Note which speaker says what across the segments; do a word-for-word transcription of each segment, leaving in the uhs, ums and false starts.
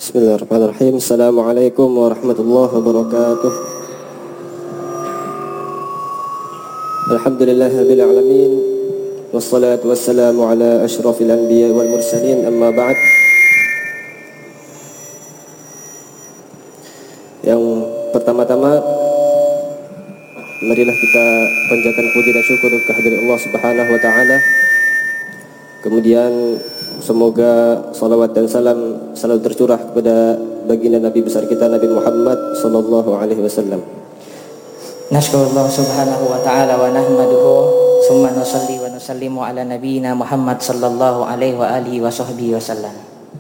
Speaker 1: Bismillahirrahmanirrahim. Assalamualaikum warahmatullahi wabarakatuh. Alhamdulillahirabbil alamin. Wassalatu wassalamu ala asyrafil anbiya wal mursalin, amma ba'd. Yang pertama-tama, marilah kita panjatkan puji dan syukur kehadirat Allah Subhanahu wa taala. Kemudian semoga salawat dan salam selalu tercurah kepada baginda Nabi besar kita Nabi Muhammad sallallahu alaihi wasallam.
Speaker 2: Nashkurullah subhanahu wa ta'ala wa nahmaduhu summa nusalli wa nusallimu ala nabiyyina Muhammad sallallahu alaihi wa alihi wa sahbihi wasallam.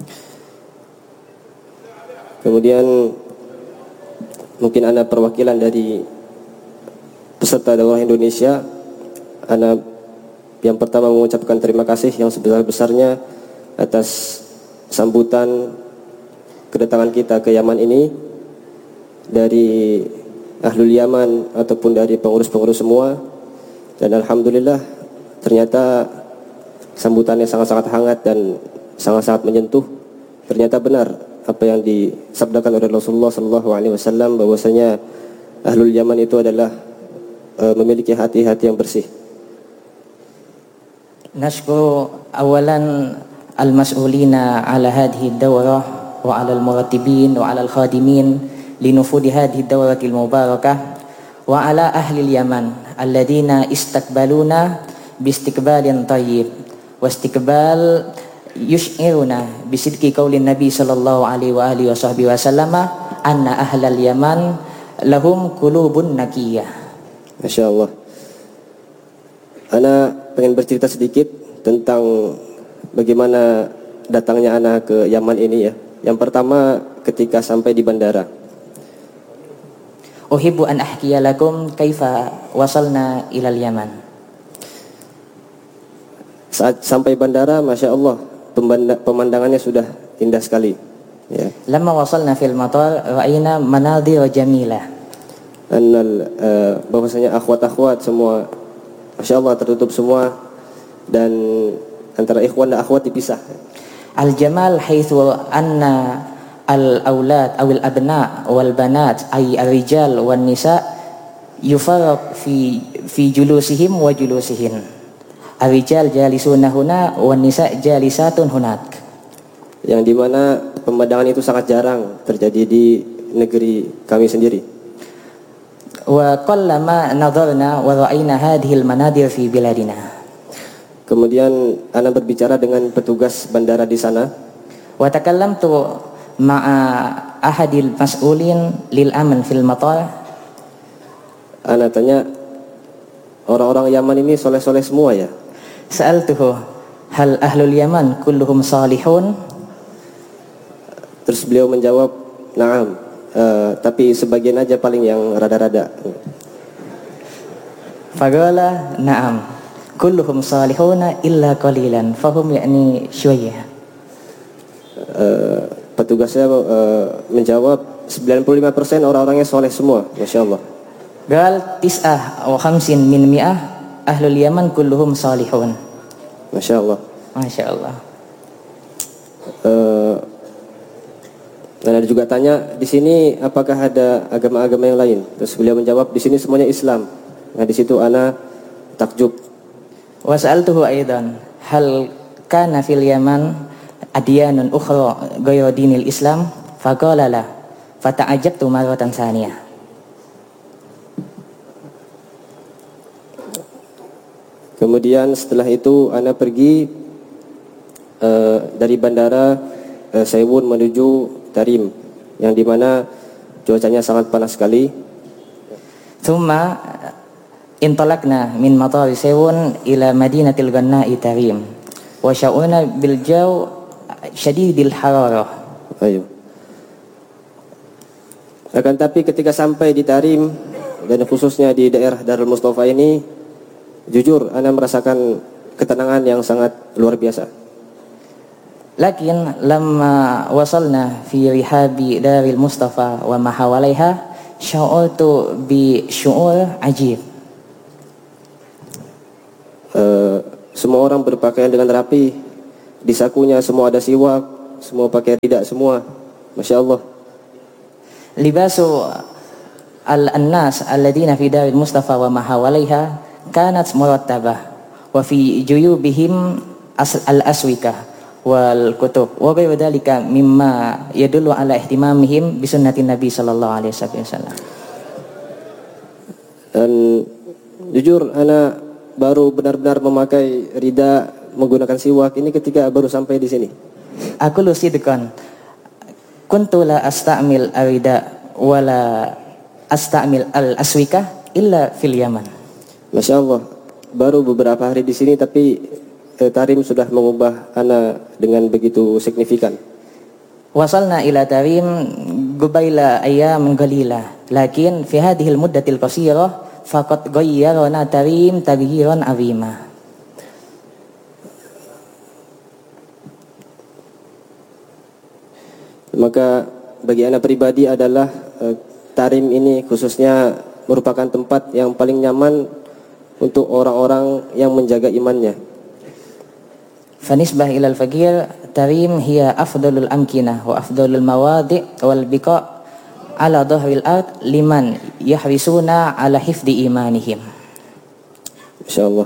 Speaker 1: Kemudian mungkin ana perwakilan dari peserta daurah Indonesia, ana yang pertama mengucapkan terima kasih yang sebesar-besarnya atas sambutan kedatangan kita ke Yaman ini dari Ahlul Yaman ataupun dari pengurus-pengurus semua. Dan alhamdulillah ternyata sambutannya sangat-sangat hangat dan sangat-sangat menyentuh. Ternyata benar apa yang disabdakan oleh Rasulullah sallallahu alaihi wasallam bahwasanya Ahlul Yaman itu adalah uh, memiliki hati-hati yang bersih.
Speaker 2: Nashkuru awalan al-mas'ulina ala hadhihi ad-dawrah wa ala al-muratibin wa ala al-khadimin linufudi hadhihi ad-dawrati al-mubarakah wa ala ahli al-Yaman alladhina istakbaluna biistiqbalin tayyib wa istiqbal yush'iruna bisidqi qaulin nabi sallallahu alaihi wa alihi wa sahbihi wa sallama anna ahlal Yaman lahum qulubun naqiyah.
Speaker 1: Masyaallah. Ana pengen bercerita sedikit tentang bagaimana datangnya ana ke Yaman ini ya. Yang pertama ketika sampai di bandara.
Speaker 2: Uhibbu an ahkiya lakum kaifa wasalna ilal Yaman.
Speaker 1: Saat sampai bandara, Masya Allah, pemandangannya sudah indah sekali ya.
Speaker 2: Lamma wasalna fil matar ra'ayna manadhir jamilah.
Speaker 1: Annal uh, bahwasanya akhwat-akhwat semua Masya Allah tertutup semua dan antara ikhwan dan akhwat dipisah.
Speaker 2: Al-jamal haitsu anna al-aulad aw al-abna wal banat ay ar-rijal wan nisa yufarraq fi fi julusihim wa julusihin. Ar-rijal jalisuna huna wan nisa jalisatun hunak.
Speaker 1: Yang dimana pemandangan itu sangat jarang terjadi di negeri kami sendiri.
Speaker 2: Wa qallama nadarna wa ra'ayna hadhil manadir fi biladina.
Speaker 1: Kemudian ana berbicara dengan petugas bandara di sana.
Speaker 2: Wa takallamtu ma'a ahadil mas'ulin lil aman fil matar.
Speaker 1: Ana tanya, orang-orang Yaman ini soleh-soleh semua ya?
Speaker 2: Sa'altuhu hal ahlul Yaman kulluhum salihun?
Speaker 1: Terus beliau menjawab, na'am. Uh, tapi sebagian aja paling yang rada-rada.
Speaker 2: Faqala na'am kulluhum salihuna illa qalilan fahum yakni syuwayya.
Speaker 1: Uh, petugasnya uh, menjawab sembilan puluh lima persen orang-orangnya soleh semua, Masya Allah.
Speaker 2: Gal tis'ah wa khamsin min mi'ah ahlul Yaman kulluhum salihun.
Speaker 1: Masya Allah.
Speaker 2: Masya Allah.
Speaker 1: Uh, Dan ada juga tanya, di sini apakah ada agama-agama yang lain? Terus beliau menjawab, di sini semuanya Islam. Nah di situ ana takjub.
Speaker 2: Wa sa'altuhu aidan, hal kana fil Yaman adyanun ukhra ghayra dinil Islam? Faqala la. Fata'ajabtu marratan tsaniyah.
Speaker 1: Kemudian setelah itu ana pergi uh, dari bandara uh, Sewun menuju Tarim, yang dimana cuacanya sangat panas sekali.
Speaker 2: Thumma intalaqna min matar Sewun ila madinatil Ghanna'i Tarim wa sya'una bil jaw syadidil hararah.
Speaker 1: Ayo. Akan tapi ketika sampai di Tarim dan khususnya di daerah Darul Mustafa ini, jujur ana merasakan ketenangan yang sangat luar biasa. Lakin
Speaker 2: lamma wasalna fi rihabi Daril Mustafa wa ma hawalaiha sya'urtu bi syu'ur ajib.
Speaker 1: Uh, semua orang berpakaian dengan rapi, di sakunya semua ada siwak, semua pakai ridak semua. Masya Allah.
Speaker 2: Libasu al-annas alladina fi daril Mustafa wa ma hawalaiha kanat murattabah wa fi juyubihim al-aswika wal kutub wa ghairu dzalika mimma yadullu ala ihtimamihim bi sunnatin nabi sallallahu alaihi wasallam.
Speaker 1: Dan jujur ana baru benar-benar memakai rida menggunakan siwak ini ketika baru sampai di sini.
Speaker 2: Aku lu sidqan kuntu la astamil arida wala astamil al-aswika illa fil Yaman.
Speaker 1: Masya Allah, baru beberapa hari di sini tapi eh, Tarim sudah mengubah ana dengan begitu signifikan.
Speaker 2: Wasalna ila Tarim gubaila ayyamin qalila, lakin fi hadhihi al-muddatil qasirah faqad ghayyarana Tarim taghyiran 'azima.
Speaker 1: Maka bagi ana pribadi adalah eh, Tarim ini khususnya merupakan tempat yang paling nyaman untuk orang-orang yang menjaga imannya.
Speaker 2: Fanisbah ilal fakir Tarim hiya afdalul amkinah wa afdalul mawadi' wal biqa' ala dhahril ard liman yahrisuna ala hifdi imanihim.
Speaker 1: Insyaallah.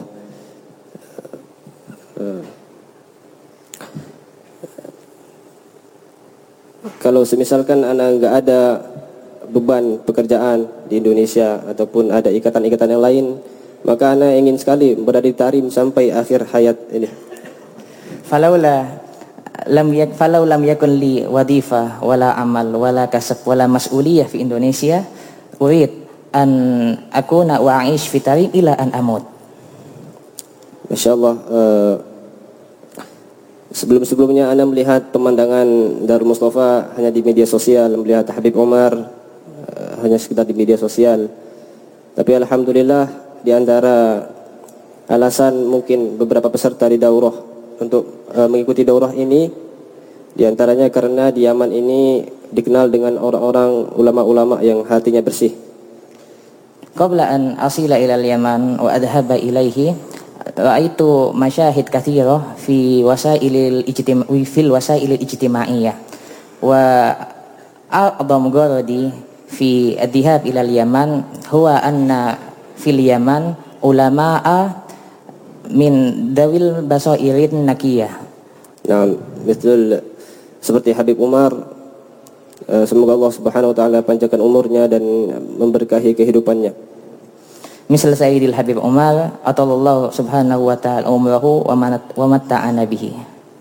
Speaker 1: Kalau semisalkan anak enggak ada beban pekerjaan di Indonesia ataupun ada ikatan-ikatan yang lain, maka anak ingin sekali berada di Tarim sampai akhir hayat ini.
Speaker 2: Falaula lam yak falau lam yakun li wadifah wala amal wala kasab wala mas'uliyah fi Indonesia urid an akuna wa aish fi Tarim ila an amut.
Speaker 1: Masyaallah, uh, sebelum-sebelumnya ana melihat pemandangan Darul Mustafa hanya di media sosial, melihat Habib Umar uh, hanya sekitar di media sosial. Tapi alhamdulillah di antara alasan mungkin beberapa peserta di daurah untuk uh, mengikuti daurah ini, diantaranya karena di Yaman ini dikenal dengan orang-orang ulama-ulama yang hatinya bersih.
Speaker 2: Qabla an asila ila al-Yaman wa adhaba ilaihi ra'aitu masyahid katsirah fi wasailil ijtima'i fil wasailil ijtima'iyyah wa a'dhamu gharadi fi adhhab ila al-Yaman huwa anna fil Yaman ulama'a min dawil basairin nakiyah.
Speaker 1: Nah, betul seperti Habib Umar, semoga Allah Subhanahu wa taala panjangkan umurnya dan memberkahi kehidupannya.
Speaker 2: Misal Sayyidil Habib Umar atallahu subhanahu wa ta'ala umrahu wa matta'ana bihi.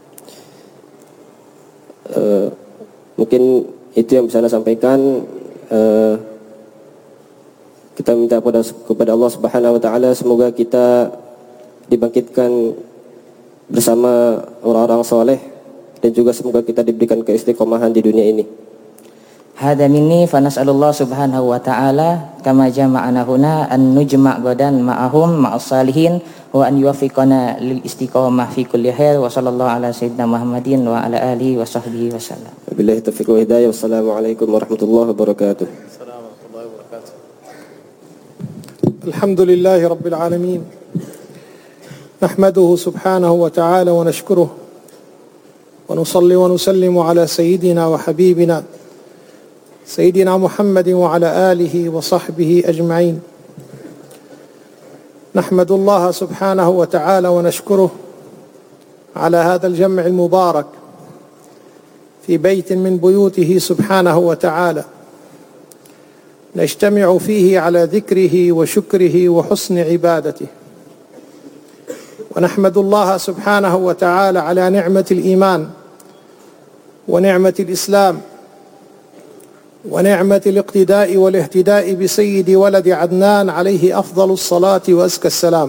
Speaker 1: Uh, mungkin itu yang bisa saya sampaikan. Uh, kita minta kepada kepada Allah Subhanahu wa taala semoga kita dibangkitkan bersama orang-orang soleh dan juga semoga kita diberikan keistiqomahan di dunia ini.
Speaker 2: Hada minni fa nas'alullah subhanahu wa ta'ala kama jama'ana huna an nujma' gadan ma'ahum ma'as salihin wa an yuwaffiqana lil istiqamah fi kulli khair wa sallallahu ala sayyidina Muhammadin wa ala alihi wa sahbihi wa sallam.
Speaker 1: Wabillahi taufiq wa hidayah. Wassalamualaikum warahmatullahi wabarakatuh.
Speaker 3: Assalamualaikum warahmatullahi wabarakatuh. Alhamdulillahi rabbil alamin. نحمده سبحانه وتعالى ونشكره ونصلي ونسلم على سيدنا وحبيبنا سيدنا محمد وعلى آله وصحبه أجمعين. نحمد الله سبحانه وتعالى ونشكره على هذا الجمع المبارك في بيت من بيوته سبحانه وتعالى نجتمع فيه على ذكره وشكره وحسن عبادته. ونحمد الله سبحانه وتعالى على نعمة الإيمان ونعمة الإسلام ونعمة الاقتداء والاهتداء بسيد ولد عدنان عليه أفضل الصلاة وأزكى السلام.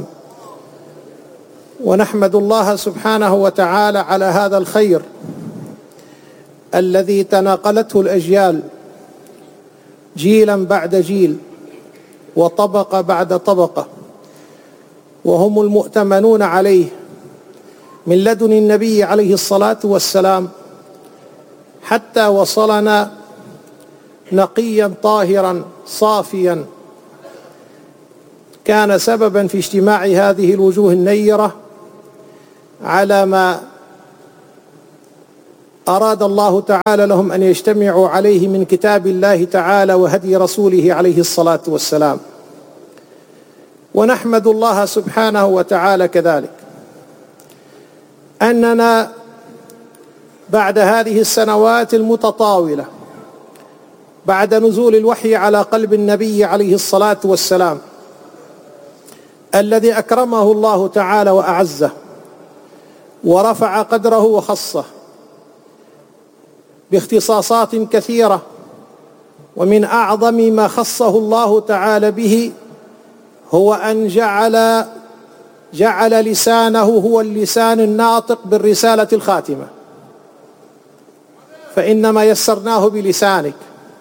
Speaker 3: ونحمد الله سبحانه وتعالى على هذا الخير الذي تناقلته الأجيال جيلا بعد جيل وطبقة بعد طبقة، وهم المؤتمنون عليه من لدن النبي عليه الصلاة والسلام حتى وصلنا نقيا طاهرا صافيا، كان سببا في اجتماع هذه الوجوه النيرة على ما أراد الله تعالى لهم أن يجتمعوا عليه من كتاب الله تعالى وهدي رسوله عليه الصلاة والسلام. ونحمد الله سبحانه وتعالى كذلك أننا بعد هذه السنوات المتطاولة، بعد نزول الوحي على قلب النبي عليه الصلاة والسلام الذي أكرمه الله تعالى وأعزه ورفع قدره وخصه باختصاصات كثيرة، ومن أعظم ما خصه الله تعالى به هو أن جعل جعل لسانه هو اللسان الناطق بالرسالة الخاتمة، فإنما يسرناه بلسانك.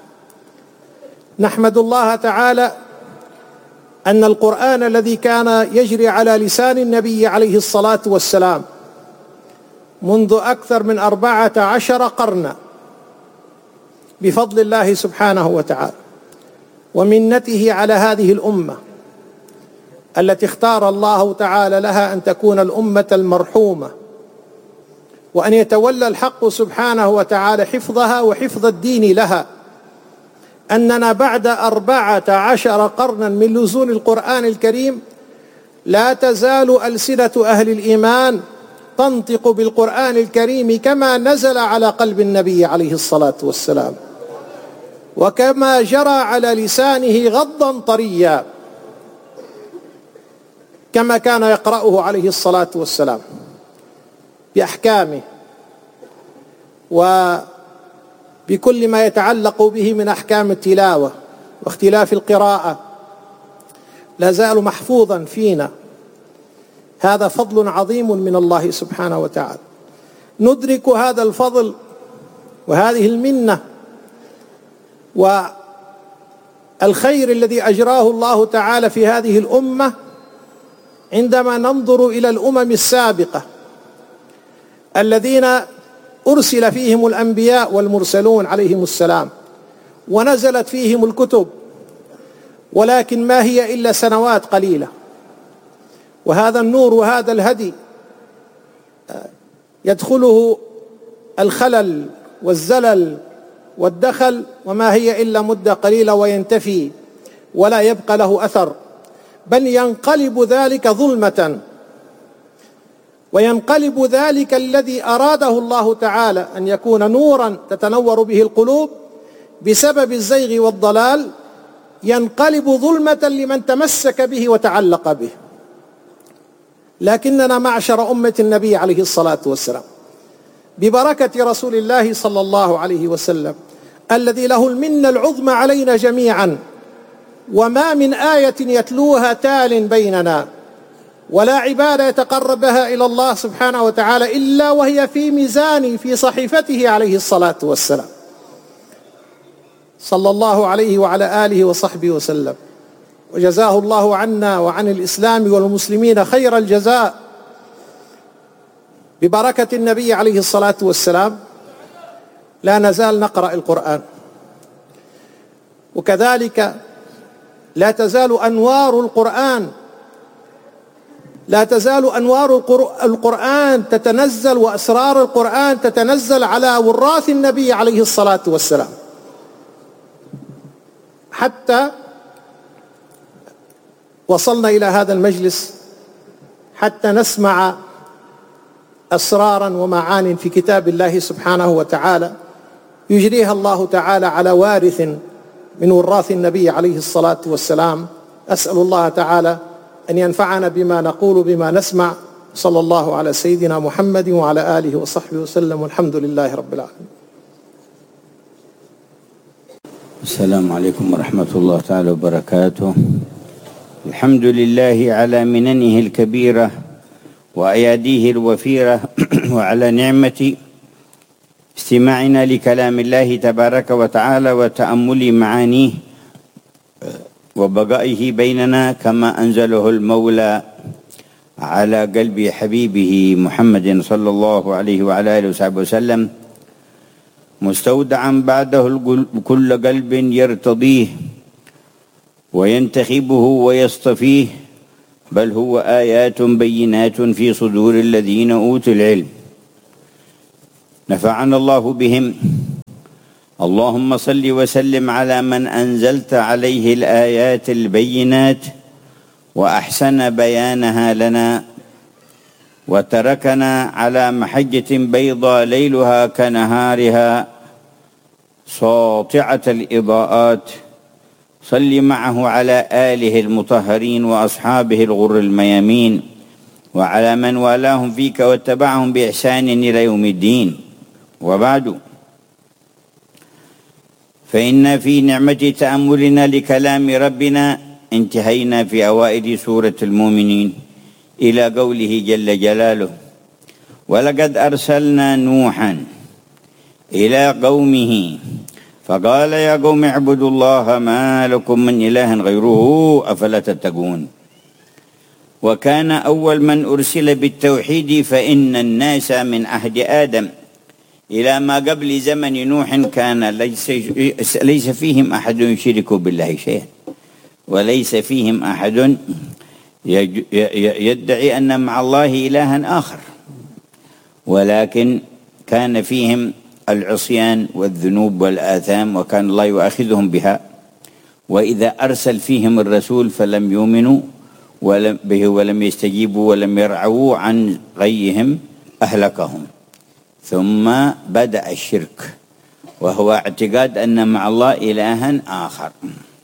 Speaker 3: نحمد الله تعالى أن القرآن الذي كان يجري على لسان النبي عليه الصلاة والسلام منذ أكثر من أربعة عشر قرنا بفضل الله سبحانه وتعالى ومنته على هذه الأمة التي اختار الله تعالى لها أن تكون الأمة المرحومة، وأن يتولى الحق سبحانه وتعالى حفظها وحفظ الدين لها، أننا بعد أربعة عشر قرنا من نزول القرآن الكريم لا تزال ألسنة أهل الإيمان تنطق بالقرآن الكريم كما نزل على قلب النبي عليه الصلاة والسلام، وكما جرى على لسانه غضا طريا كما كان يقرأه عليه الصلاة والسلام بأحكامه وبكل ما يتعلق به من أحكام التلاوة واختلاف القراءة، لا زال محفوظا فينا. هذا فضل عظيم من الله سبحانه وتعالى، ندرك هذا الفضل وهذه المنة والخير الذي أجراه الله تعالى في هذه الأمة عندما ننظر إلى الأمم السابقة الذين أرسل فيهم الأنبياء والمرسلون عليهم السلام ونزلت فيهم الكتب، ولكن ما هي إلا سنوات قليلة، وهذا النور وهذا الهدي يدخله الخلل والزلل والدخل، وما هي إلا مدة قليلة وينتفي ولا يبقى له أثر، بل ينقلب ذلك ظلمة، وينقلب ذلك الذي أراده الله تعالى أن يكون نورا تتنور به القلوب بسبب الزيغ والضلال، ينقلب ظلمة لمن تمسك به وتعلق به. لكننا معشر أمة النبي عليه الصلاة والسلام ببركة رسول الله صلى الله عليه وسلم الذي له المنة العظمى علينا جميعا، وما من آية يتلوها تال بيننا ولا عبادة يتقرب بها إلى الله سبحانه وتعالى إلا وهي في ميزان في صحيفته عليه الصلاة والسلام صلى الله عليه وعلى آله وصحبه وسلم، وجزاه الله عنا وعن الإسلام والمسلمين خير الجزاء. ببركة النبي عليه الصلاة والسلام لا نزال نقرأ القرآن، وكذلك لا تزال أنوار القرآن لا تزال أنوار القرآن تتنزل وأسرار القرآن تتنزل على وراث النبي عليه الصلاة والسلام، حتى وصلنا إلى هذا المجلس حتى نسمع أسرارا ومعان في كتاب الله سبحانه وتعالى يجريها الله تعالى على وارث من وراث النبي عليه الصلاة والسلام. أسأل الله تعالى أن ينفعنا بما نقول بما نسمع. صلى الله على سيدنا محمد وعلى آله وصحبه وسلم، والحمد لله رب العالمين.
Speaker 4: السلام عليكم ورحمة الله تعالى وبركاته. الحمد لله على مننه الكبيرة وأياديه الوفيرة وعلى نعمة استماعنا لكلام الله تبارك وتعالى وتأمل معانيه وبقائه بيننا كما أنزله المولى على قلب حبيبه محمد صلى الله عليه وعلى آله وصحبه وسلم، مستودعا بعده كل قلب يرتضيه وينتخبه ويصطفيه، بل هو آيات بينات في صدور الذين أوتوا العلم. نفعنا الله بهم. اللهم صل وسلم على من أنزلت عليه الآيات البينات وأحسن بيانها لنا، وتركنا على محجة بيضاء ليلها كنهارها ساطعة الإضاءات. صل معه على آله المطهرين وأصحابه الغر الميامين، وعلى من والاهم فيك واتبعهم بإحسان إلى يوم الدين. وبعد، فإن في نعمة تأملنا لكلام ربنا انتهينا في أوائل سورة المؤمنين إلى قوله جل جلاله: ولقد أرسلنا نوحا إلى قومه فقال يا قوم اعبدوا الله ما لكم من إله غيره أفلا تتقون. وكان أول من أرسل بالتوحيد، فإن الناس من عهد آدم إلى ما قبل زمن نوح كان ليس, ليس فيهم أحد يشرك بالله شيئا، وليس فيهم أحد يدعي أن مع الله إلها آخر، ولكن كان فيهم العصيان والذنوب والآثام، وكان الله يؤاخذهم بها. وإذا أرسل فيهم الرسول فلم يؤمنوا ولم به ولم يستجيبوا ولم يرعوا عن غيهم أهلكهم. ثم بدأ الشرك، وهو اعتقاد أن مع الله إلها آخر.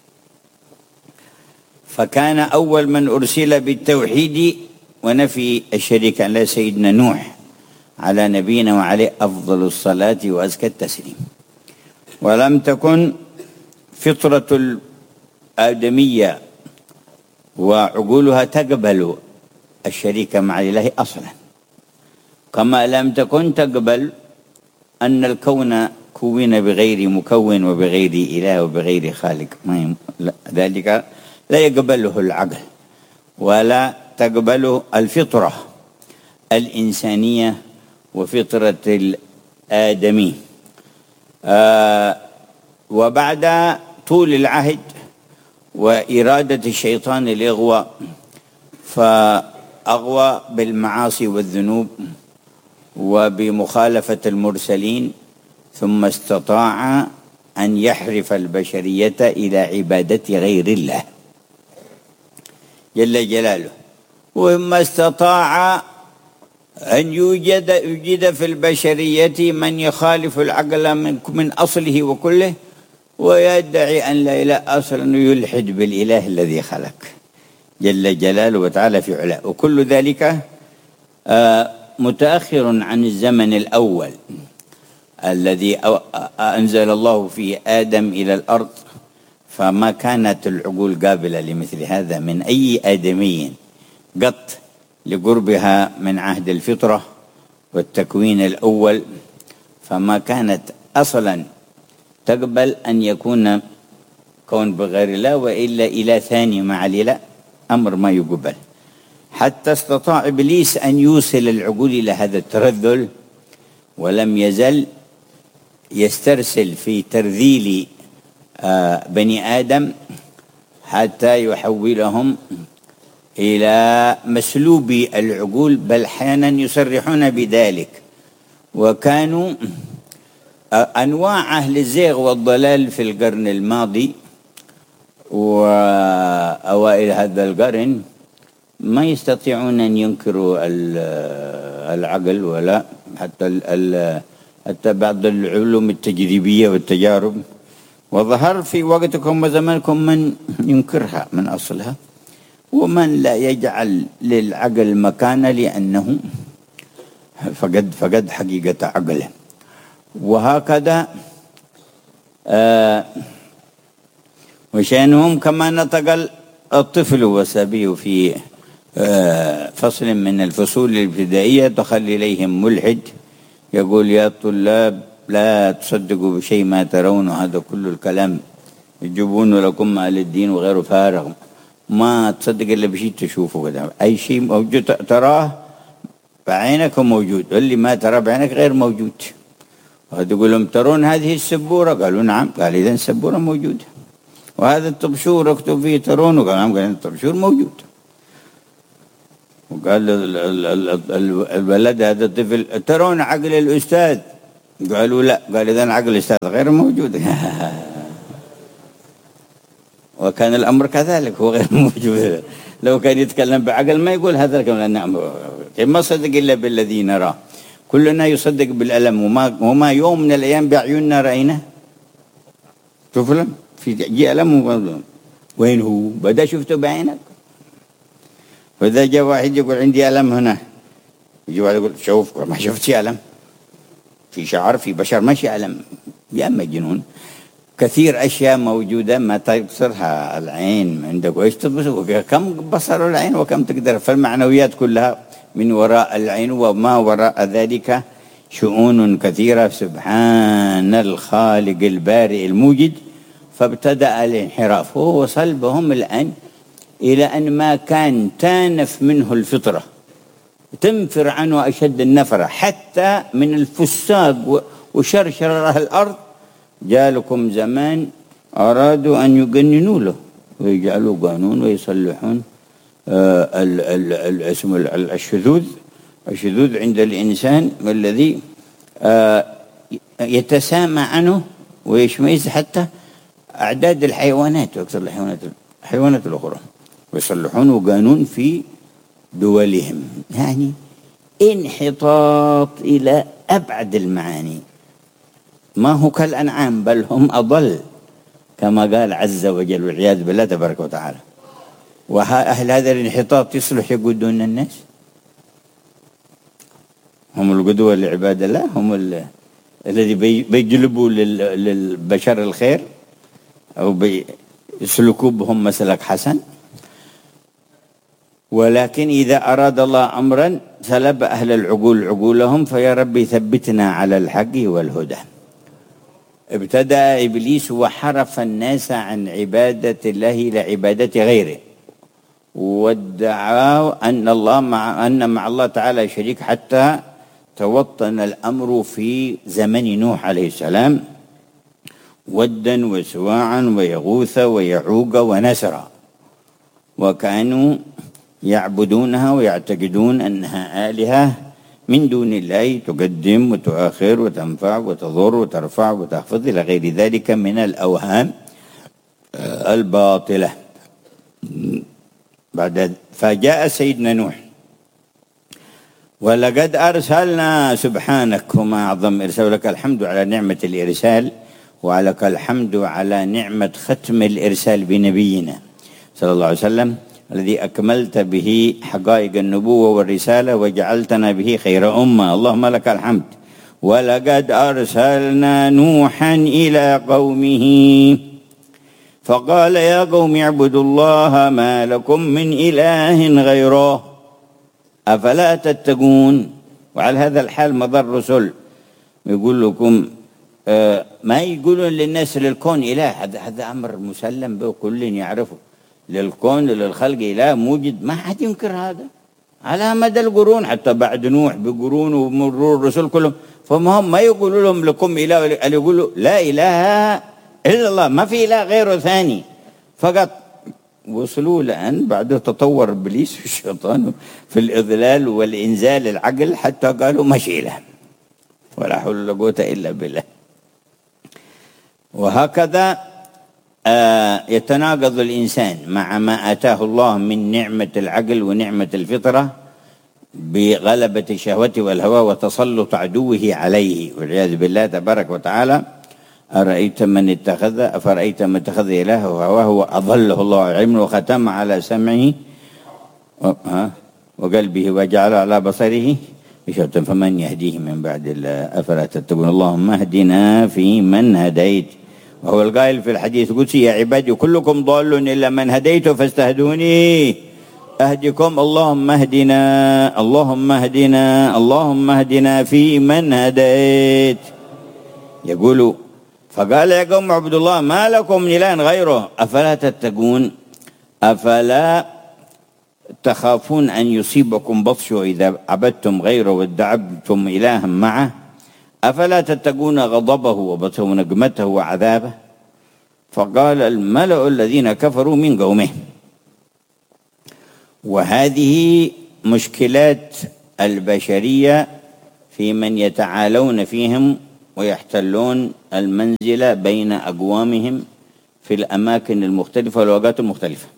Speaker 4: فكان أول من أرسل بالتوحيد ونفي الشريك على سيدنا نوح على نبينا وعليه أفضل الصلاة وأزكى التسليم. ولم تكن فطرة الآدمية وعقولها تقبل الشريك مع الله أصلا، كما لم تكن تقبل أن الكون كون بغير مكون وبغير إله وبغير خالق. ذلك لا يقبله العقل ولا تقبله الفطرة الإنسانية وفطرة الآدمي. آه وبعد طول العهد وإرادة الشيطان الإغواء، فأغوى بالمعاصي والذنوب وبمخالفة المرسلين، ثم استطاع أن يحرف البشرية إلى عبادة غير الله جل جلاله. وما استطاع أن يوجد يوجد في البشرية من يخالف العقل من, من أصله وكله، ويدعي أن لا إله أصلا، يلحد بالإله الذي خلق جل جلاله وتعالى في علاه. وكل ذلك متأخر عن الزمن الأول الذي أنزل الله فيه آدم إلى الأرض، فما كانت العقول قابلة لمثل هذا من أي آدمي قط، لقربها من عهد الفطرة والتكوين الأول، فما كانت أصلا تقبل أن يكون كون بغير الله، وإلا إله ثاني مع الإله، أمر ما يقبل. حتى استطاع إبليس أن يوصل العقول إلى هذا الترذل، ولم يزل يسترسل في ترذيل بني آدم حتى يحولهم إلى مسلوب العقول، بل أحيانا يصرحون بذلك. وكانوا أنواع أهل الزيغ والضلال في القرن الماضي وأوائل هذا القرن ما يستطيعون أن ينكروا العقل، ولا حتى حتى بعض العلوم التجريبية والتجارب. وظهر في وقتكم وزمانكم من ينكرها من أصلها، ومن لا يجعل للعقل مكانة، لأنه فقد فقد حقيقة عقله. وهكذا آه وشأنهم كما نطق الطفل والصبي في آه فصل من الفصول الابتدائية، دخل إليهم ملحد يقول: يا طلاب لا تصدقوا بشيء ما ترون، هذا كل الكلام يجيبون لكم مال الدين وغيره فارغ، ما تصدق إلا بشيء تشوفه كده. أي شيء موجود تراه بعينك موجود، واللي ما ترى بعينك غير موجود. وتقول لهم: ترون هذه السبورة؟ قالوا: نعم. قال: إذن السبورة موجودة. وهذا الطبشور اكتب فيه ترونه؟ قال: نعم. قال: الطبشور موجود. وقال الولد هذا الطفل: ترون عقل الأستاذ؟ قالوا لا، قال إذا العقل الأستاذ غير موجود. وكان الأمر كذلك، هو غير موجود. لو كان يتكلم بعقل ما يقول هذا الكلام. نعم، ما صدق إلا بالذي نراه. كلنا يصدق بالألم، وما وما يوم من الأيام بعيوننا رأينا. شوف لهم في جي ألم، وين هو؟ بدأ شفته بعينك. فإذا جاء واحد يقول عندي ألم هنا، يجي واحد يقول شوف ما شفت ألم، في شعر في بشر ماشي ألم. يا مجنون، كثير أشياء موجودة ما تبصرها العين عندك، وإيش تبصر؟ كم بصر العين وكم تقدر. فالمعنويات كلها من وراء العين، وما وراء ذلك شؤون كثيرة. سبحان الخالق البارئ الموجد. فابتدأ الانحراف، هو وصل بهم الآن إلى أن ما كان تانف منه الفطرة، تنفر عنه أشد النفرة، حتى من الفساق وشرشر الأرض. جالكم زمان أرادوا أن يجننوا له ويجعلوا قانون ويصلحون آه اسم الشذوذ الشذوذ عند الإنسان، والذي آه يتسامى عنه ويشمئز حتى أعداد الحيوانات وأكثر الحيوانات الحيوانات الأخرى، ويصلحون قانون في دولهم. يعني انحطاط إلى أبعد المعاني، ما هو كالأنعام بل هم أضل، كما قال عز وجل والعياذ بالله تبارك وتعالى. وأهل هذا الانحطاط يصلح يقودون الناس؟ هم القدوة لعباد الله، هم الذي بيجلبوا للبشر الخير أو بيسلكوا بهم مسلك حسن. ولكن إذا أراد الله أمرا سلب أهل العقول عقولهم، فيا رب ثبتنا على الحق والهدى. ابتدأ إبليس وحرف الناس عن عبادة الله إلى عبادة غيره، وادعوا أن الله مع أن مع الله تعالى شريك، حتى توطن الأمر في زمن نوح عليه السلام، ودا وسواعا ويغوث ويعوق ونسرا، وكانوا يعبدونها ويعتقدون أنها آلهة من دون الله، تقدم وتؤخر وتنفع وتضر وترفع وتخفض إلى غير ذلك من الأوهام الباطلة. بعد فجاء سيدنا نوح، ولقد أرسلنا سبحانك وما أعظم إرسال، لك الحمد على نعمة الإرسال، ولك الحمد على نعمة ختم الإرسال بنبينا صلى الله عليه وسلم، الذي أكملت به حقائق النبوة والرسالة وجعلتنا به خير أمة. اللهم لك الحمد. ولقد أرسلنا نوحا إلى قومه فقال يا قوم اعبدوا الله ما لكم من إله غيره أفلا تتقون. وعلى هذا الحال مضى الرسل، يقول لكم آه ما يقولون للناس للكون إله، هذا هذا أمر مسلم به كل يعرفه. للكون للخلق إله موجد، ما حد ينكر هذا على مدى القرون، حتى بعد نوح بقرون ومرور الرسل كلهم. فهم ما يقولوا لهم لكم إله، يقولوا لا إله إلا الله، ما في إله غيره ثاني فقط. وصلوا لأن بعد تطور إبليس والشيطان في الإضلال والإنزال العقل، حتى قالوا ماشي إله، ولا حول ولا قوة إلا بالله. وهكذا آه يتناقض الإنسان مع ما آتاه الله من نعمة العقل ونعمة الفطرة بغلبة شهوته والهوى وتسلط عدوه عليه والعياذ بالله تبارك وتعالى. أرأيت من اتخذ أفرأيت من اتخذ إلهه هواه وأضله الله علما وختم على سمعه وقلبه وجعل على بصره غشاوة فمن يهديه من بعد الله أفلا تتقون. اللهم اهدنا فيمن هديت، وهو القائل في الحديث القدسي يا عبادي كلكم ضال إلا من هديت فاستهدوني أهدكم. اللهم اهدنا اللهم اهدنا اللهم اهدنا فيمن هديت. يقول فقال يا قوم اعبدوا الله ما لكم من إله غيره أفلا تتقون. أفلا تخافون أن يصيبكم بطشه إذا عبدتم غيره وادعبتم إلها معه؟ أفلا تتقون غضبه وبطشه ونقمته وعذابه؟ فقال الملأ الذين كفروا من قومه. وهذه مشكلات البشرية في من يتعالون فيهم ويحتلون المنزلة بين أقوامهم في الأماكن المختلفة والأوقات المختلفة،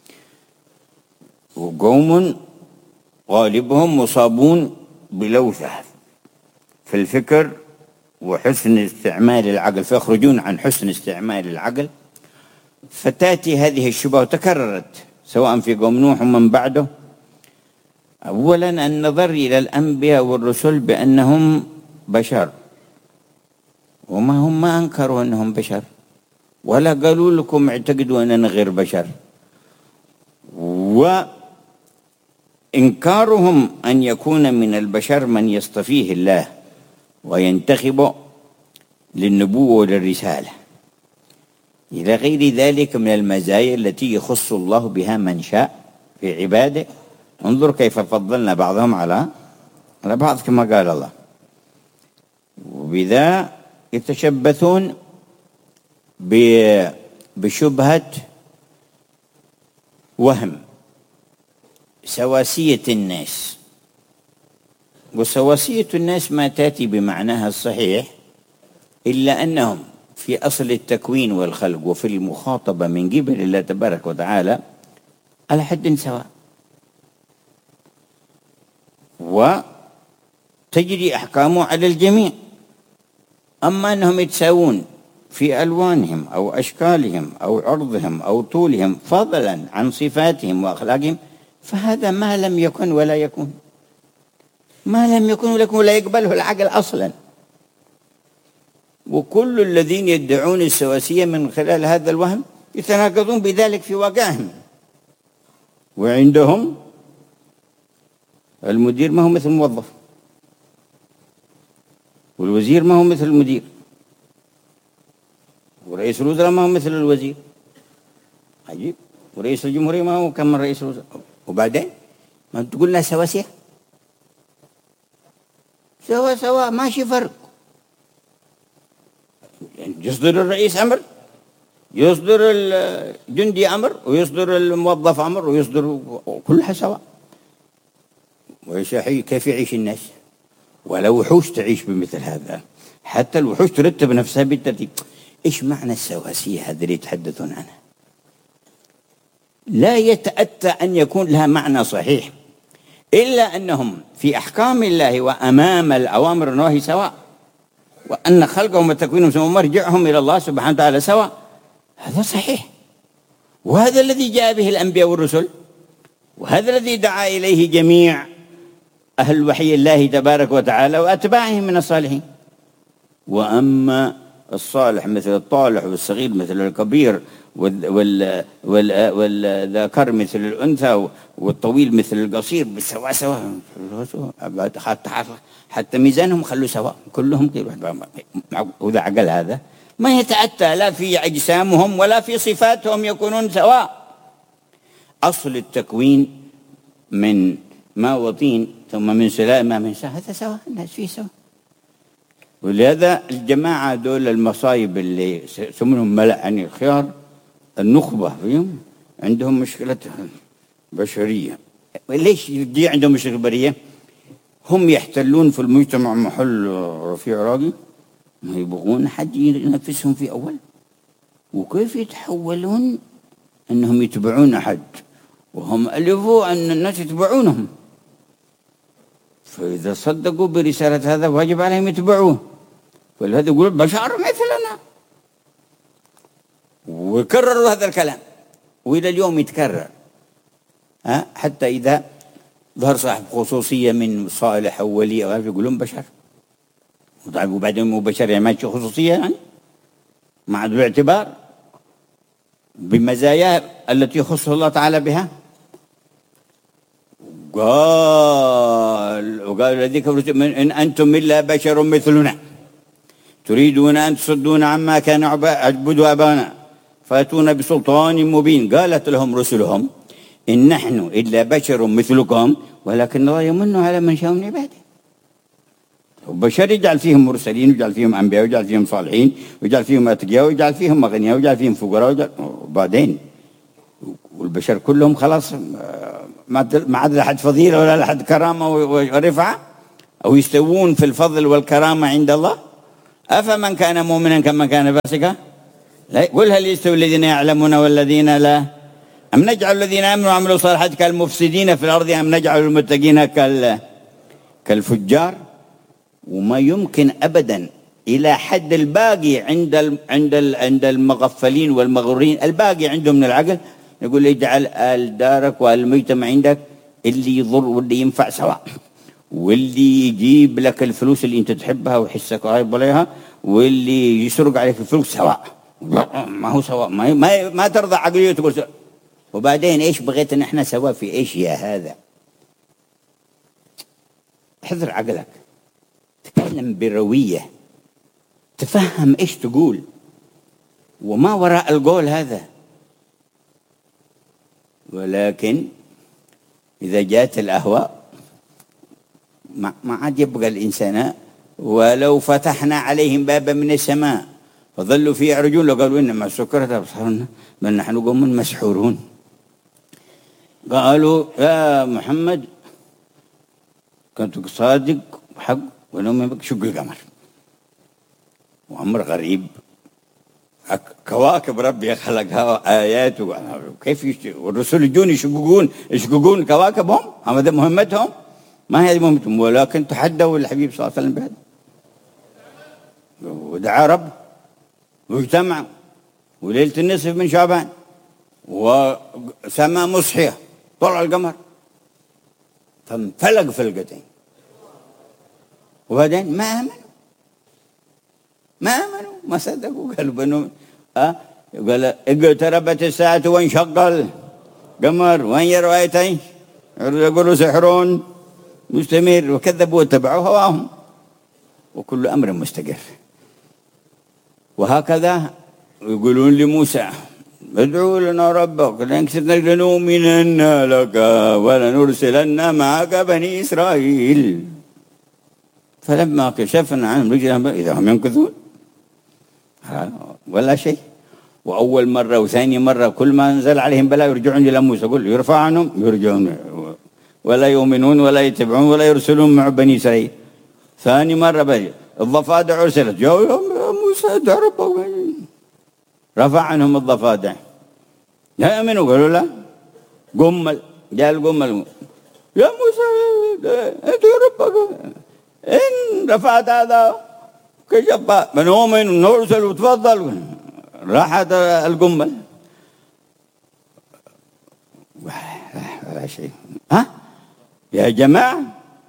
Speaker 4: وقوم غالبهم مصابون بلوثة في الفكر وحسن استعمال العقل، فيخرجون عن حسن استعمال العقل، فتأتي هذه الشبهة وتكررت سواء في قوم نوح ومن بعده. أولا النظر إلى الأنبياء والرسل بأنهم بشر، وما هم ما أنكروا أنهم بشر ولا قالوا لكم اعتقدوا أننا غير بشر، وإنكارهم أن يكون من البشر من يصطفيه الله وينتخبه للنبوة وللرسالة إلى غير ذلك من المزايا التي يخص الله بها من شاء في عباده. انظر كيف فضلنا بعضهم على على بعض كما قال الله. وبذا يتشبثون بشبهة وهم سواسية الناس، وسواسية الناس ما تأتي بمعناها الصحيح إلا أنهم في أصل التكوين والخلق وفي المخاطبة من قبل الله تبارك وتعالى على حد سواء، وتجري أحكامه على الجميع. أما أنهم يتساوون في ألوانهم أو أشكالهم أو عرضهم أو طولهم فضلا عن صفاتهم وأخلاقهم، فهذا ما لم يكن ولا يكون، ما لم يكن لكم ولا يقبله العقل أصلا. وكل الذين يدعون السواسية من خلال هذا الوهم يتناقضون بذلك في واقعهم. وعندهم المدير ما هو مثل الموظف، والوزير ما هو مثل المدير، ورئيس الوزراء ما هو مثل الوزير. عجيب. ورئيس الجمهورية ما هو كم رئيس الوزراء. وبعدين ما تقول لنا سواسية، سوا سوا ماشي فرق. يصدر الرئيس أمر، يصدر الجندي أمر، ويصدر الموظف أمر، ويصدر كلها سواء. وإيش كيف يعيش الناس؟ ولا وحوش تعيش بمثل هذا، حتى الوحوش ترتب نفسها بالترتيب. إيش معنى السواسية هذه اللي يتحدثون عنها؟ لا يتأتى أن يكون لها معنى صحيح إلا أنهم في أحكام الله وأمام الأوامر والنواهي سواء، وأن خلقهم وتكوينهم ثم مرجعهم إلى الله سبحانه وتعالى سواء. هذا صحيح، وهذا الذي جاء به الأنبياء والرسل، وهذا الذي دعا إليه جميع أهل وحي الله تبارك وتعالى وأتباعهم من الصالحين. وأما الصالح مثل الطالح، والصغير مثل الكبير، والذكر مثل الأنثى، والطويل مثل القصير، بالسواء سواء، حتى ميزانهم خلوا سواء كلهم. وإذا عقل هذا ما يتأتى لا في أجسامهم ولا في صفاتهم يكونون سواء. أصل التكوين من ماء وطين ثم من سلاء ما من ساء، هذا سواء، الناس فيه سواء. ولهذا الجماعة دول المصايب اللي يسمونهم ملأ يعني الخيار، النخبة فيهم عندهم مشكلة بشرية. ليش دي عندهم مشكلة بشرية؟ هم يحتلون في المجتمع محل رفيع راقي، ما يبغون حد ينافسهم في أول. وكيف يتحولون أنهم يتبعون أحد وهم ألفوا أن الناس يتبعونهم؟ فإذا صدقوا برسالة هذا واجب عليهم يتبعوه. ولهذا يقول بشر مثلنا، وكرروا هذا الكلام وإلى اليوم يتكرر. ها حتى إذا ظهر صاحب خصوصية من صالح أو ولي أو يقولون بشر، وبعدين مو بشر يعني ما شيء خصوصية، يعني مع الاعتبار بمزايا التي يخص الله تعالى بها. قال وقال الذي كفروا إن أنتم إلا بشر مثلنا تريدون أن تصدون عما كان يعبد آباؤنا فأتونا بسلطان مبين. قالت لهم رسلهم إن نحن إلا بشر مثلكم ولكن الله يمن على من شاء من عباده. وبشر يجعل فيهم مرسلين، ويجعل فيهم أنبياء، ويجعل فيهم صالحين، ويجعل فيهم أتقياء، ويجعل فيهم أغنياء، ويجعل فيهم فقراء، وبعدين والبشر كلهم خلاص ما عاد لحد فضيلة ولا لحد كرامة ورفعة، أو يستوون في الفضل والكرامة عند الله. أفمن كان مؤمنا كمن كان فاسقا؟ قل هل يستوي الذين يعلمون والذين لا؟ أم نجعل الذين آمنوا وعملوا الصالحات كالمفسدين في الأرض أم نجعل المتقين كال كالفجار؟ وما يمكن أبدا إلى حد الباقي عند ال عند ال عند المغفلين والمغرورين، الباقي عندهم من العقل، يقول اجعل آل دارك والمجتمع عندك اللي يضر واللي ينفع سواء، واللي يجيب لك الفلوس اللي انت تحبها ويحسك قريب عليها، واللي يسرق عليك الفلوس سواء. ما هو سواء، ما ما, ما ترضى عقليه تقول سواء. وبعدين ايش بغيت ان احنا سواء في ايش يا هذا؟ احذر عقلك، تكلم برويه، تفهم ايش تقول وما وراء القول هذا. ولكن اذا جاءت الاهواء ما عاد يبقى الانسان. ولو فتحنا عليهم بابا من السماء فظلوا فيه يعرجون لقالوا انما سكرت ابصارنا بل نحن قوم مسحورون. قالوا يا محمد كنت صادق حق ونوم شق القمر، وأمر غريب، كواكب ربي خلقها آيات كيف والرسل يجون يشققون يشققون كواكبهم، هذا مهمتهم؟ ما هي مهمتهم، ولكن تحدوا الحبيب صلى الله عليه وسلم بهذا ودعا رب واجتمع، وليلة النصف من شعبان وسماء مصحية طلع القمر فانفلق فلقتين، وبعدين ما آمنوا ما آمنوا ما صدقوا، قالوا بنو أه قال اقتربت الساعة وانشق القمر وان يروا آيتين يقولوا سحر مستمر وكذبوا واتبعوا هواهم وكل أمر مستقر. وهكذا يقولون لموسى ادعوا لنا ربك لنؤمنن لك ولنرسلن معك بني إسرائيل فلما كشفنا عنهم رجلهم إذا هم ينكثون ولا شيء. وأول مرة وثاني مرة كل ما نزل عليهم بلاء يرجعون إلى موسى، يقول يرفع عنهم يرجعون ولا يؤمنون ولا يتبعون ولا يرسلون مع بني إسرائيل. ثاني مرة بجي الضفادع أرسلت، جاءوا يا موسى ادع ربك، رفع عنهم الضفادع لا يؤمنوا، قالوا لا قمل، جاء القمل يا موسى ادع ربك إن رفعت هذا كشف بنؤمن ونرسل وتفضل. راحت القمل ولا شيء. ها يا جماعة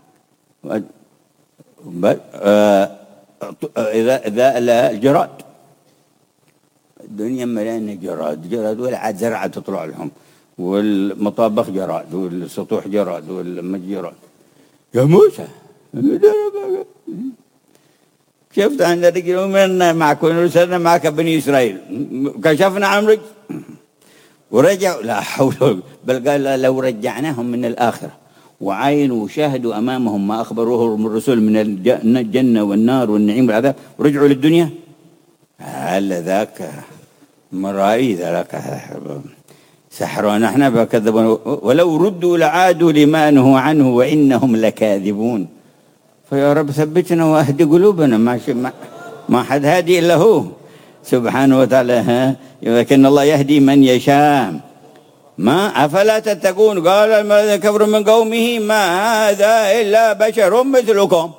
Speaker 4: إذا إذا الجراد الدنيا مليانة جراد جراد ولا عاد زرعة تطلع لهم، والمطابخ جراد والسطوح جراد والمج جراد. يا موسى شفت عند رجل أمرنا معك ونرسلنا معك بني إسرائيل كشفنا عن رجل ورجعوا لا حول، بل قال لو رجعناهم من الآخرة وعاينوا وشاهدوا أمامهم ما أخبروه من الرسول من الجنة والنار والنعيم والعذاب ورجعوا للدنيا هل ذاك مرائي ذاك سحر ونحن فكذبوا ولو ردوا لعادوا لما نهوا عنه وإنهم لكاذبون. فيا رب ثبتنا واهدي قلوبنا، ما ما, ما حد هادي إلا هو سبحانه وتعالى، لكن الله يهدي من يشاء. ما أفلا تتقون؟ قال الذين كفروا من قومه ما هذا إلا بشر مثلكم.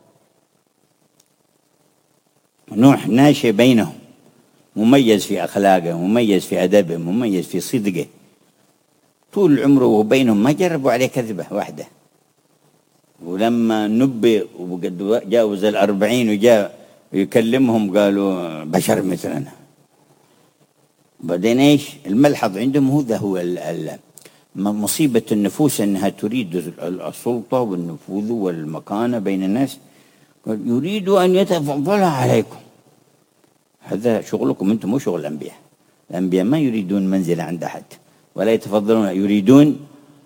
Speaker 4: نوح ناشئ بينهم، مميز في أخلاقه، مميز في أدبه، مميز في صدقه، طول عمره وبينهم ما جربوا عليه كذبة واحدة. ولما نبئ وقد جاوز الأربعين وجاء يكلمهم قالوا بشر مثلنا. بعدين ايش الملحظ عندهم؟ هذا هو مصيبة النفوس انها تريد السلطة والنفوذ والمكانة بين الناس، يريد ان يتفضل عليكم. هذا شغلكم انتم مو شغل الانبياء. الانبياء ما يريدون منزلة عند احد ولا يتفضلون، يريدون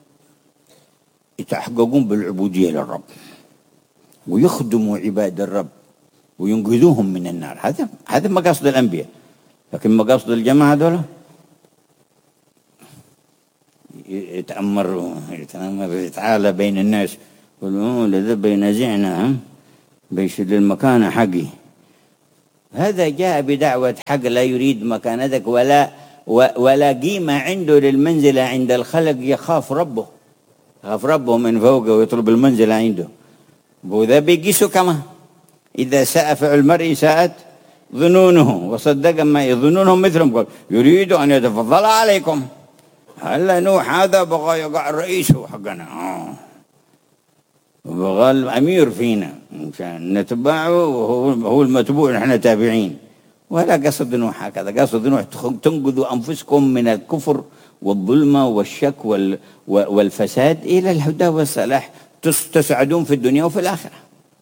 Speaker 4: يتحققون بالعبودية للرب ويخدموا عباد الرب وينقذوهم من النار. هذا هذا مقاصد الانبياء. لكن مقاصد الجماعة دول يتأمر يتأمر يتعالى بين الناس، يقولون لذا بينزعنا بيشد المكان حقي هذا جاء بدعوة حق، لا يريد مكانتك ولا ولا قيمة عنده للمنزلة عند الخلق، يخاف ربه، يخاف ربه من فوقه ويطلب المنزلة عنده. وذا بيقيسوا كما إذا ساء فعل المرء ساءت ظنونه، وصدق ما يظنونهم مثلهم، قال يريد أن يتفضل عليكم. هلا نوح هذا بغى يقع الرئيس حقنا، آه. بغى الأمير فينا عشان نتبعه وهو هو المتبوع نحن تابعين. ولا قصد نوح هكذا، قصد نوح تنقذوا أنفسكم من الكفر والظلمة والشك والفساد إلى الهدى والصلاح، تسعدون في الدنيا وفي الآخرة.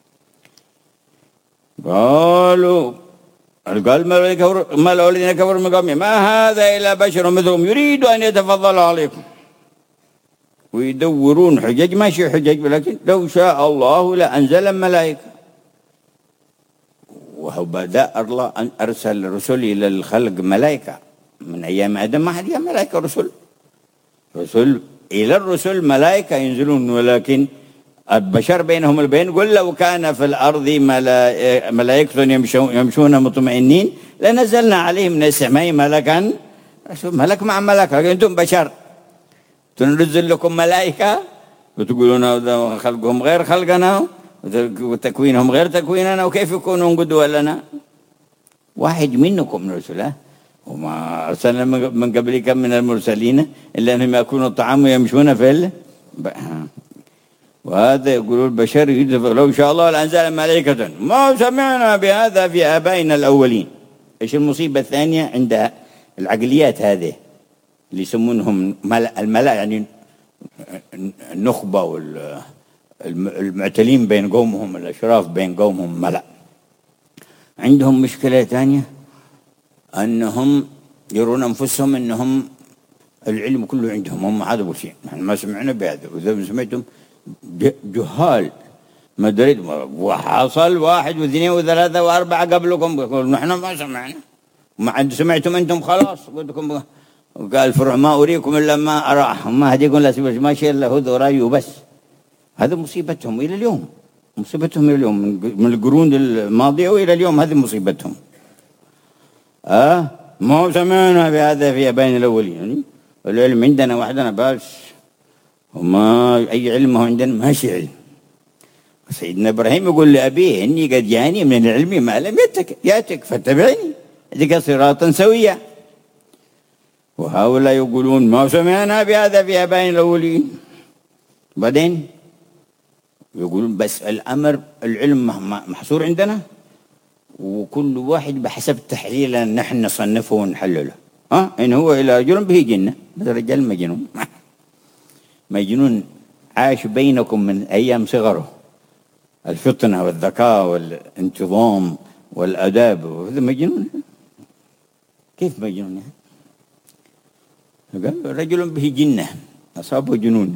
Speaker 4: قالوا قال ما الذين كفروا من قومه ما هذا إلا بشر مثلهم يريد أن يتفضل عليكم. ويدورون حجج، ماشي حجج، ولكن لو شاء الله لأنزل الملائكة. وهو بدأ الله أن أرسل رسل إلى الخلق ملائكة من أيام آدم، ما حد يا ملائكة رسل رسل إلى الرسل ملائكة ينزلون، ولكن البشر بينهم البين. قل لو كان في الأرض ملائكة يمشون مطمئنين لنزلنا عليهم من السماء ملكا، ملك مع ملك، لكن أنتم بشر تنزل لكم ملائكة وتقولون خلقهم غير خلقنا وتكوينهم غير تكويننا، وكيف يكونون قدوة لنا؟ واحد منكم من رسله، وما أرسلنا من قبلك من المرسلين إلا أنهم يأكلون الطعام ويمشون في ال... وهذا يقولون البشر لو شاء الله لأنزل ملائكة ما سمعنا بهذا في آبائنا الأولين. إيش المصيبة الثانية عند العقليات هذه اللي يسمونهم الملأ، يعني النخبة والمعتلين بين قومهم، الأشراف بين قومهم ملأ، عندهم مشكلة ثانية أنهم يرون أنفسهم أنهم العلم كله عندهم، هم هذا أبو شيء، نحن ما سمعنا بهذا، وإذا سمعتم جهال ما دريت، وحصل واحد واثنين وثلاثة وأربعة قبلكم يقول نحن ما سمعنا، ما عند سمعتم أنتم خلاص قلت لكم. وقال فرع ما أريكم إلا ما أراه، ما هديكم لا سبش ما شاء الله هذا رأيه بس. هذا مصيبتهم إلى اليوم، مصيبتهم إلى اليوم من القرون الماضية وإلى اليوم، هذه مصيبتهم. آه ما سمعنا بهذا في آبائنا الأولين، يعني العلم عندنا وحدنا بس، وما أي علم هو عندنا ماشي علم. سيدنا إبراهيم يقول لأبيه إني قد جاني من العلم ما لم يأتك يأتك فاتبعني ذيك صراطا سويا. وهؤلاء يقولون ما سمعنا بهذا في آبائنا الأولين. بعدين يقولون بس الأمر العلم محصور عندنا، وكل واحد بحسب تحليله نحن نصنفه ونحلله. ها إن هو إلى رجل به جنة، هذا رجال مجنون مجنون عاش بينكم من أيام صغره، الفطنة والذكاء والانتظام والأداب، وهذا مجنون. كيف مجنون يعني؟ قال رجل به جنة أصابه جنون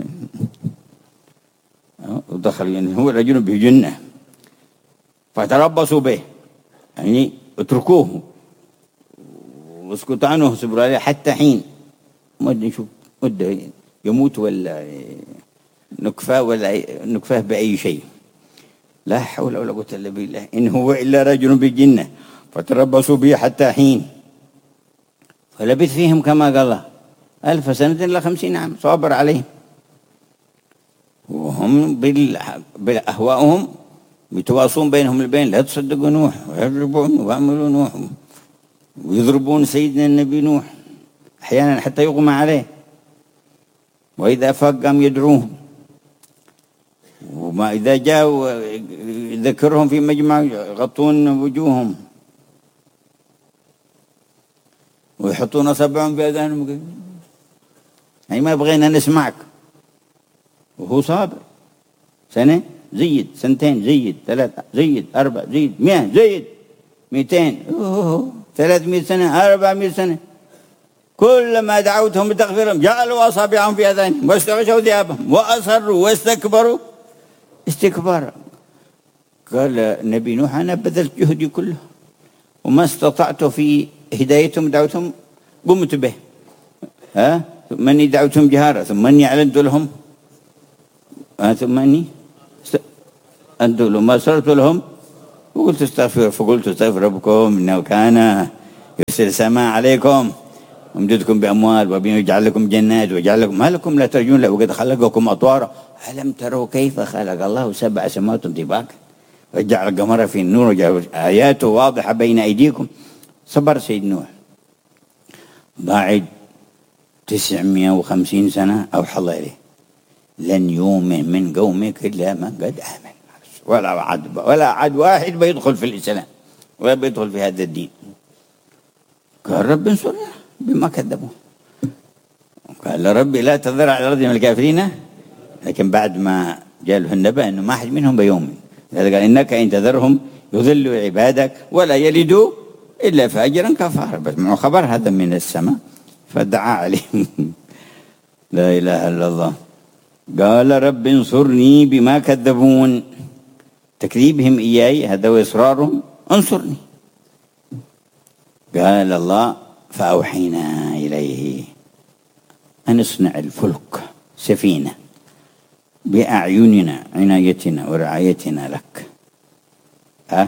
Speaker 4: ودخل، يعني هو رجل به جنة فتربصوا به، يعني اتركوه واسكتوا عنه صبروا عليه حتى حين مدة نشوف مدة يموت ولا نكفاه ولا نكفاه بأي شيء. لا حول ولا قوة إلا بالله، إن هو إلا رجل بالجنة فتربصوا به حتى حين فلبث فيهم كما قال الله ألف سنة إلا خمسين عام، صابر عليهم وهم بأهوائهم يتواصون بينهم البين، لا تصدقوا نوح ويضربون ويعملوا نوح ويضربون سيدنا النبي نوح أحيانا حتى يغمى عليه، وإذا فاق قام يدعوهم، وما إذا جاءوا يذكرهم في مجمع يغطون وجوههم ويحطون أصابعهم في أذانهم، يعني ما بغينا نسمعك، وهو صابر. سنة زيد، سنتين زيد، ثلاثة زيد، أربعة زيد، مئة زيد، مئتين، أوه ثلاثمائة سنة، أربعمائة سنة، كلما دعوتهم بتغفيرهم جعلوا أصابعهم في أذانهم واستغشوا ثيابهم وأصروا واستكبروا استكبارا. قال نبي نوح أنا بذلت جهدي كله وما استطعت في هدايتهم دعوتهم قمت به، ها ثم أني دعوتهم جهارا ثم أني أعلنت لهم، ثم أني أنت لهم ما أسررت لهم وقلت استغفر فقلت استغفر ربكم إنه كان يرسل السماء عليكم ويمددكم بأموال ويجعل لكم جنات ويجعل لكم ما لكم لا ترجون له وقد خلقكم أطوارا ألم تروا كيف خلق الله سبع سماوات طباقا وجعل القمر في النور وجعل آياته واضحة بين أيديكم. صبر سيد نوح بعد تسعمائة وخمسين سنة أوحى الله إليه لن يؤمن من قومك إلا من قد آمن ولا عد ولا عد واحد بيدخل في الإسلام ولا بيدخل في هذا الدين. قال رب انصرنا بما كذبوا. قال ربي لا تذر على الأرض من الكافرين. لكن بعد ما جاء له النبأ أنه ما أحد منهم بيؤمن قال إنك إن تذرهم يضلوا عبادك ولا يلدوا إلا فاجرا كفارا. بس معه خبر هذا من السماء فدعا عليهم. لا إله إلا الله. قال رب انصرني بما كذبون تكذيبهم إياي هذا وإصرارهم انصرني. قال الله فأوحينا إليه أن اصنع الفلك سفينة بأعيننا عنايتنا ورعايتنا لك أه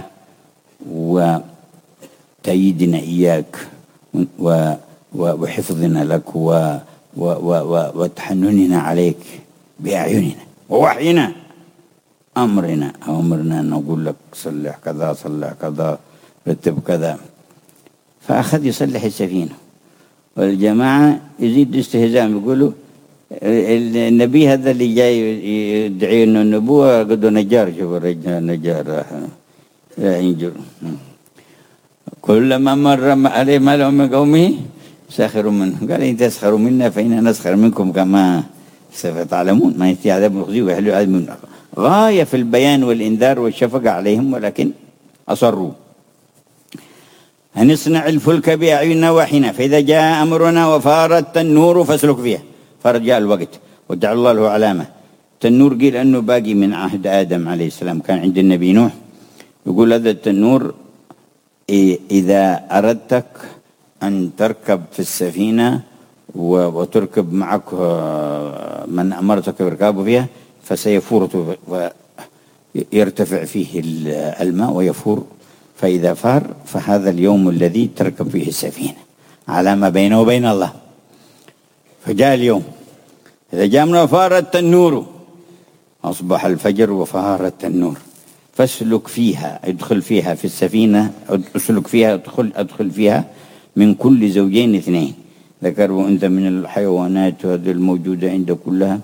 Speaker 4: وتأييدنا إياك و وحفظنا لك و و و وتحنننا عليك بأعيننا ووحينا أمرنا أمرنا أن نقول لك صلح كذا صلح كذا رتب كذا. فأخذ يصلح السفينة والجماعة يزيد استهزاء يقولوا النبي هذا اللي جاي يدعي انه النبوة قد نجار. شوف الرجال نجار لا ينجر. كلما مر عليه ملأ من قومه سخروا منه قال إن تسخروا منا فإنا نسخر منكم كما سوف تعلمون. ما يأتي عذاب مخزي ويحلو عذاب من غاية في البيان والإنذار والشفقة عليهم ولكن أصروا. أن نصنع الفلك بأعيننا وحينا فإذا جاء أمرنا وفارت النور فاسلك فيها. فرجاء الوقت وجعل الله له علامة. التنور قيل أنه باقي من عهد آدم عليه السلام كان عند النبي نوح. يقول هذا التنور إذا أردتك أن تركب في السفينة وتركب معك من أمرتك بركابه فيها فسيفور ويرتفع فيه الماء ويفور. فإذا فار فهذا اليوم الذي تركب فيه السفينة علامة بينه وبين الله. فجاء اليوم إذا جاء من وفارت النور أصبح الفجر وفارت النور فاسلك فيها ادخل فيها في السفينة اسلك فيها ادخل ادخل فيها من كل زوجين اثنين ذكر وأنثى من الحيوانات هذه الموجودة عند كلها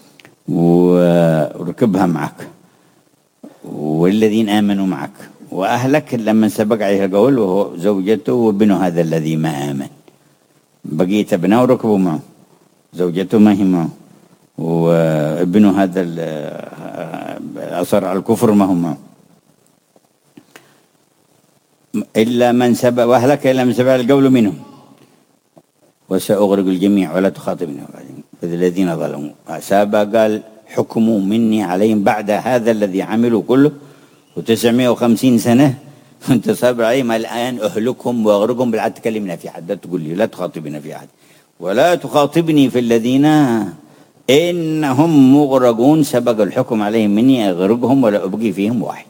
Speaker 4: وركبها معك والذين آمنوا معك وأهلك لما سبق عليه القول وهو زوجته وابنه هذا الذي ما آمن. بقيت ابنه وركبوا معه زوجته ما هي معه وابنه هذا أصر على الكفر ما هم معه إلا من سبق وأهلك إلا من سبق القول منهم وسأغرق الجميع ولا تخاطبني الذين ظلموا. سابق قال حكموا مني عليهم بعد هذا الذي عملوا كله وتسعمائة وخمسين سنة وانت صابر عليهم الآن أهلكهم وأغرقهم بالعد. تكلمنا في حد لا تقول لي لا تخاطبنا في حد ولا تخاطبني في الذين إنهم مغرقون سبق الحكم عليهم مني أغرقهم ولا أبقي فيهم واحد.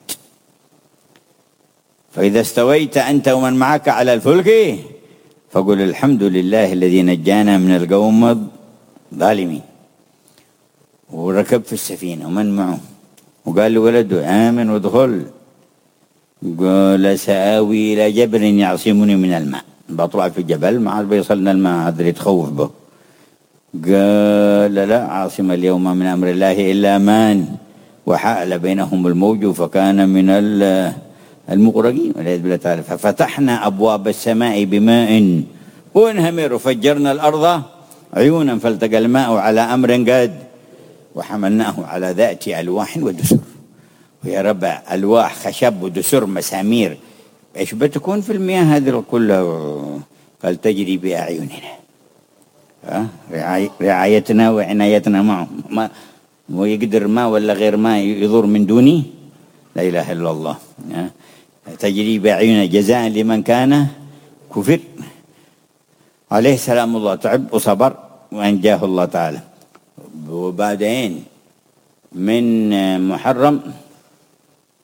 Speaker 4: فإذا استويت أنت ومن معك على الفلك فقل الحمد لله الذي نجانا من القوم الظالمين. وركب في السفينة ومن معه وقال لولده آمن وادخل. قال سآوي إلى جبل يعصمني من الماء. بطلع في الجبل مع بيصلنا الماء هذا اللي تخوف به. قال لا عاصم اليوم من أمر الله إلا من وحال بينهم الموج فكان من المغرقين والعياذ بالله تعالى. ففتحنا أبواب السماء بماء منهمر وفجرنا الأرض عيونا فالتقى الماء على أمر قد وحملناه على ذات ألواح ودسر. ويا رب ألواح خشب ودسر مسامير ايش بتكون في المياه هذه كلها؟ قال تجري بأعيننا أه؟ رعايتنا وعنايتنا معه ما ويقدر ما ولا غير ما يضر من دوني. لا إله إلا الله. أه؟ تجري بأعيننا جزاء لمن كان كفر. عليه سلام الله تعب وصبر وأنجاه الله تعالى. وبعدين من محرم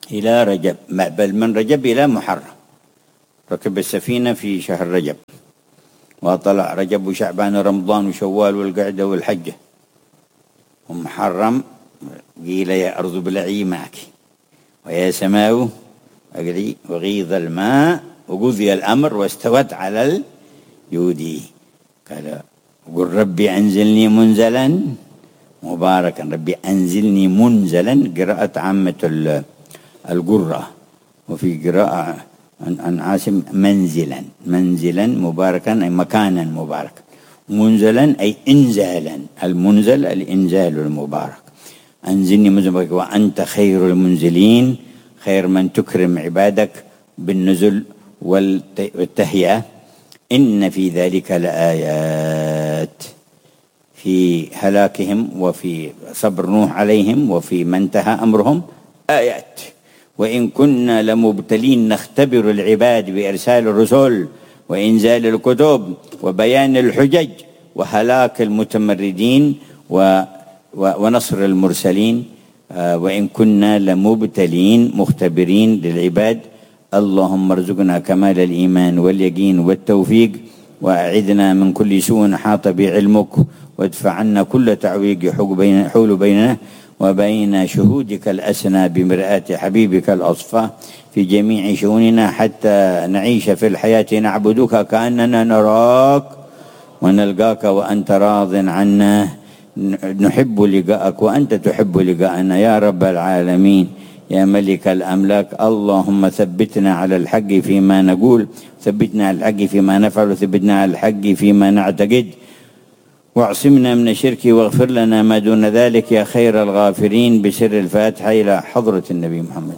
Speaker 4: إلى رجب، بل من رجب إلى محرم. ركب السفينة في شهر رجب، وطلع رجب وشعبان ورمضان وشوال والقعدة والحجة، ومحرم قيل يا أرض ابلعي معك ويا سماء أقلي وغيض الماء وقضي الأمر واستوت على الجودي. قال قل ربي أنزلني منزلا مباركا، ربي أنزلني منزلا قراءة عامة القرة، وفي قراءة عن عاصم منزلا، منزلا مباركا أي مكانا مباركا، منزلا أي إنزالا، المنزل الإنزال المبارك. أنزلني منزلا وأنت خير المنزلين، خير من تكرم عبادك بالنزل والتهيئة. إن في ذلك لآيات، في هلاكهم وفي صبر نوح عليهم وفي من انتهى أمرهم آيات. وإن كنا لمبتلين نختبر العباد بإرسال الرسل وإنزال الكتب وبيان الحجج وهلاك المتمردين و ونصر المرسلين. وإن كنا لمبتلين مختبرين للعباد. اللهم ارزقنا كمال الإيمان واليقين والتوفيق، وأعذنا من كل سوء حاط بعلمك، وادفع عنا كل تعويق يحول بيننا وبين شهودك الأسنى بمرآة حبيبك الأصفى في جميع شؤوننا، حتى نعيش في الحياة نعبدك كأننا نراك ونلقاك وأنت راض عنا، نحب لقاءك وأنت تحب لقاءنا يا رب العالمين يا ملك الأملاك. اللهم ثبتنا على الحق فيما نقول، ثبتنا على الحق فيما نفعل، وثبتنا على الحق فيما نعتقد، واعصمنا من الشرك واغفر لنا ما دون ذلك يا خير الغافرين، بسر الفاتحة إلى حضرة النبي محمد.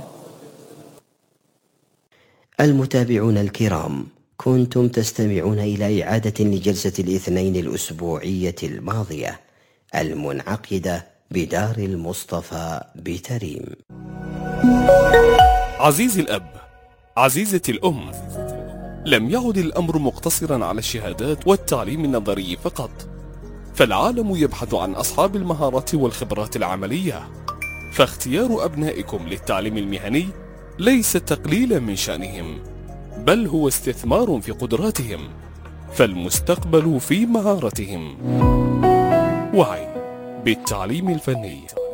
Speaker 5: المتابعون الكرام، كنتم تستمعون إلى إعادة لجلسة الاثنين الأسبوعية الماضية المنعقدة بدار المصطفى بتريم.
Speaker 6: عزيزي الأب، عزيزتي الأم، لم يعد الأمر مقتصرا على الشهادات والتعليم النظري فقط، فالعالم يبحث عن أصحاب المهارات والخبرات العملية، فاختيار أبنائكم للتعليم المهني ليس تقليلا من شأنهم، بل هو استثمار في قدراتهم، فالمستقبل في مهارتهم. وعي بالتعليم الفني.